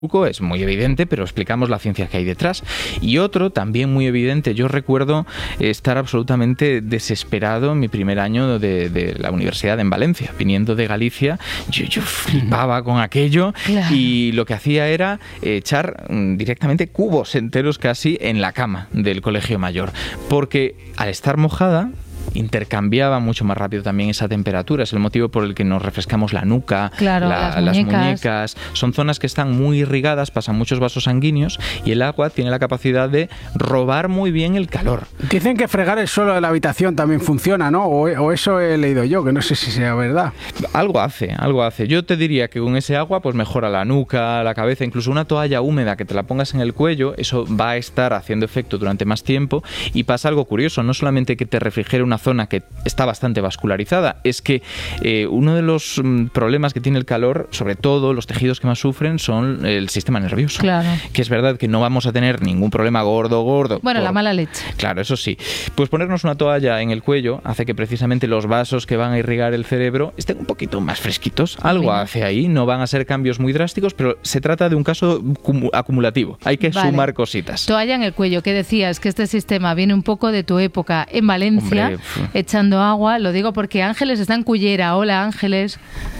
Es muy evidente, pero explicamos la ciencia que hay detrás. Y otro, también muy evidente, yo recuerdo estar absolutamente desesperado en mi primer año de la universidad en Valencia. Viniendo de Galicia, yo flipaba con aquello, claro. Y lo que hacía era echar directamente cubos enteros casi en la cama del colegio mayor. Porque al estar mojada, intercambiaba mucho más rápido también esa temperatura. Es el motivo por el que nos refrescamos la nuca, claro, las muñecas. Son zonas que están muy irrigadas, pasan muchos vasos sanguíneos y el agua tiene la capacidad de robar muy bien el calor. Dicen que fregar el suelo de la habitación también funciona, ¿no? O eso he leído yo, que no sé si sea verdad. Algo hace. Yo te diría que con ese agua pues mejora la nuca, la cabeza, incluso una toalla húmeda que te la pongas en el cuello, eso va a estar haciendo efecto durante más tiempo. Y pasa algo curioso, no solamente que te refrigere una zona que está bastante vascularizada, es que uno de los problemas que tiene el calor, sobre todo los tejidos que más sufren, son el sistema nervioso. Claro. Que es verdad que no vamos a tener ningún problema gordo. Bueno, la mala leche. Claro, eso sí. Pues ponernos una toalla en el cuello hace que precisamente los vasos que van a irrigar el cerebro estén un poquito más fresquitos. Algo hace ahí, no van a ser cambios muy drásticos, pero se trata de un caso acumulativo. Hay que sumar cositas. Toalla en el cuello, ¿qué decías? Que este sistema viene un poco de tu época en Valencia. Hombre, echando agua, lo digo porque Ángeles está en Cullera. Hola, Ángeles.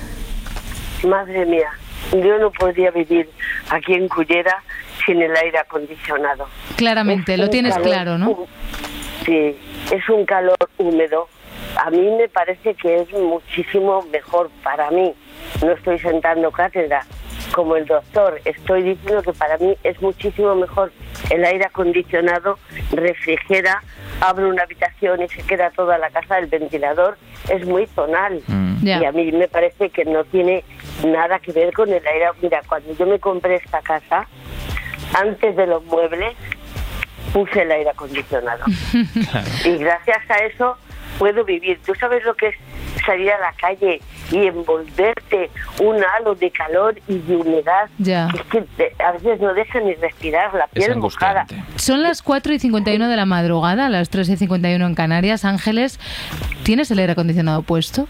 Madre mía, yo no podría vivir aquí en Cullera sin el aire acondicionado. Claramente, lo tienes claro, ¿no? Sí, es un calor húmedo. A mí me parece que es muchísimo mejor para mí. No estoy sentando cátedra como el doctor, estoy diciendo que para mí es muchísimo mejor el aire acondicionado, refrigera, abre una habitación y se queda toda la casa, el ventilador es muy zonal. Y a mí me parece que no tiene nada que ver con el aire. Mira, cuando yo me compré esta casa, antes de los muebles puse el aire acondicionado. Y gracias a eso puedo vivir. ¿Tú sabes lo que es salir a la calle y envolverte un halo de calor y de humedad? Es que a veces no deja ni respirar, la piel mojada. Son las 4:51 de la madrugada, las 3:51 en Canarias. Ángeles, ¿tienes el aire acondicionado puesto?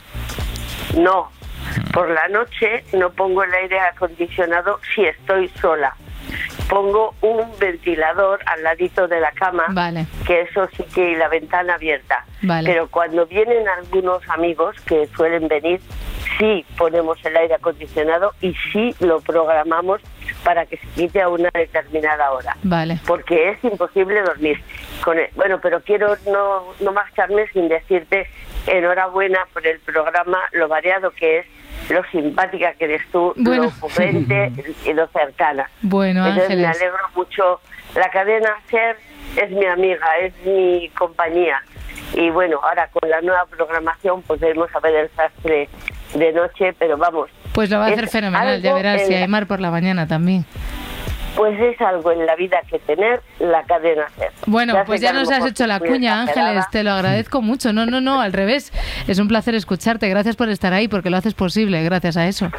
No, por la noche no pongo el aire acondicionado si estoy sola. Pongo un ventilador al ladito de la cama, que eso sí que, y la ventana abierta. Pero cuando vienen algunos amigos que suelen venir, sí ponemos el aire acondicionado y sí lo programamos para que se quite a una determinada hora. Porque es imposible dormir con él. Bueno, pero quiero no marcharme sin decirte enhorabuena por el programa, lo variado que es, lo simpática que eres tú, lo ocurrente y lo cercana. Entonces Ángeles, me alegro mucho. La cadena SER es mi amiga, es mi compañía. Y bueno, ahora con la nueva programación podremos ver el sastre de noche, pero vamos. Pues lo va a hacer fenomenal, ya verás, si hay mar por la mañana también. Pues es algo en la vida que tener la cadena SER. Bueno, pues ya nos has hecho la cuña, Ángeles, te lo agradezco mucho. No, al revés. Es un placer escucharte. Gracias por estar ahí, porque lo haces posible, gracias a eso.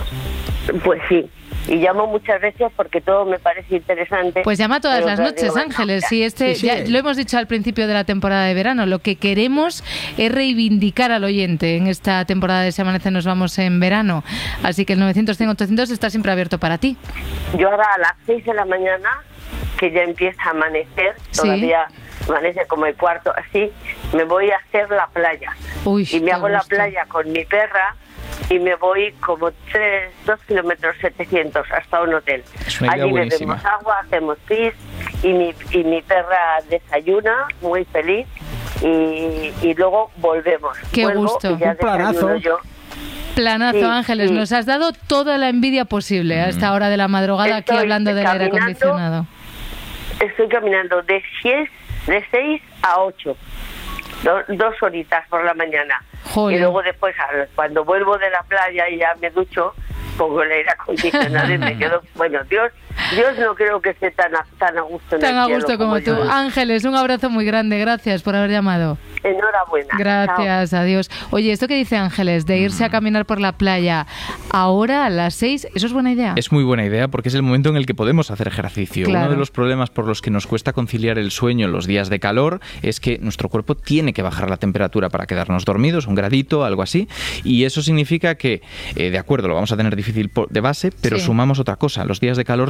Pues sí. Y llamo muchas veces porque todo me parece interesante. Pues llama todas las noches, Ángeles. Sí, ya lo hemos dicho al principio de la temporada de verano. Lo que queremos es reivindicar al oyente en esta temporada de Se Amanece Nos Vamos en verano. Así que el 900-100-800 está siempre abierto para ti. Yo ahora a las 6 de la mañana, que ya empieza a amanecer, todavía amanece como el cuarto, así, me voy a hacer la playa. Y me hago la playa con mi perra. Y me voy como 2 kilómetros 700 hasta un hotel. Allí bebemos agua, hacemos pis y mi perra desayuna muy feliz y luego volvemos. Qué gusto. Un planazo. Planazo, Ángeles. Nos has dado toda la envidia posible a esta hora de la madrugada aquí hablando del aire acondicionado. Estoy caminando de 6 a 8. 2 horitas por la mañana. Y luego después, cuando vuelvo de la playa y ya me ducho, pongo el aire acondicionado y me quedo, bueno, Dios Dios no creo que esté tan a gusto en tan el a cielo gusto como tú. yo. Ángeles, un abrazo muy grande. Gracias por haber llamado. Enhorabuena. Gracias, adiós. Oye, esto que dice Ángeles, de irse a caminar por la playa ahora a las 6, ¿eso es buena idea? Es muy buena idea porque es el momento en el que podemos hacer ejercicio. Claro. Uno de los problemas por los que nos cuesta conciliar el sueño en los días de calor es que nuestro cuerpo tiene que bajar la temperatura para quedarnos dormidos, 1 gradito, algo así, y eso significa que, de acuerdo, lo vamos a tener difícil de base, pero Sí. sumamos otra cosa. Los días de calor